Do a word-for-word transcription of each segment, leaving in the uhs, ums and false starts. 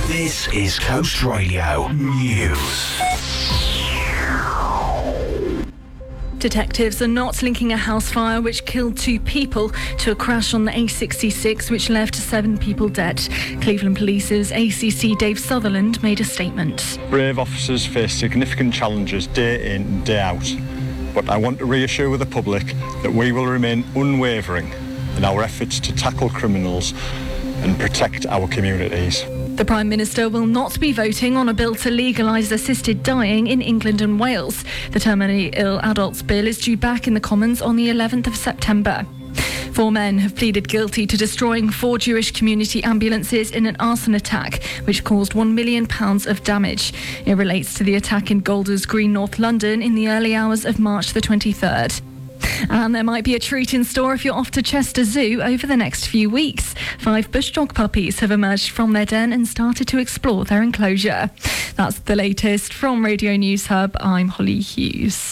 This is Coast Radio News. Detectives are not linking a house fire which killed two people to a crash on the A sixty-six which left seven people dead. Cleveland Police's A C C Dave Sutherland made a statement. Brave officers face significant challenges day in and day out, but I want to reassure the public that we will remain unwavering in our efforts to tackle criminals and protect our communities. The Prime Minister will not be voting on a bill to legalise assisted dying in England and Wales. The Terminally Ill Adults Bill is due back in the Commons on the eleventh of September. Four men have pleaded guilty to destroying four Jewish community ambulances in an arson attack, which caused one million pounds of damage. It relates to the attack in Golders Green, North London, in the early hours of March the twenty-third. And there might be a treat in store if you're off to Chester Zoo over the next few weeks. Five bush dog puppies have emerged from their den and started to explore their enclosure. That's the latest from Radio News Hub. I'm Holly Hughes.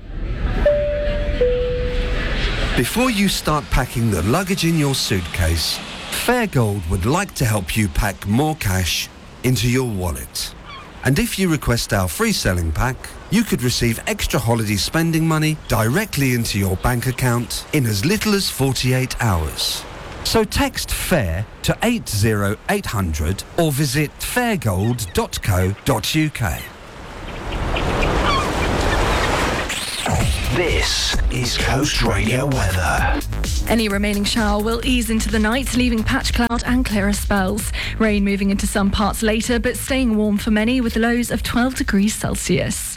Before you start packing the luggage in your suitcase, Fairgold would like to help you pack more cash into your wallet. And if you request our free selling pack, you could receive extra holiday spending money directly into your bank account in as little as forty-eight hours. So text FAIR to eight zero eight hundred or visit fairgold dot co dot uk. This is Coast Radio weather. Any remaining shower will ease into the night, leaving patch cloud and clearer spells. Rain moving into some parts later, but staying warm for many with lows of twelve degrees Celsius.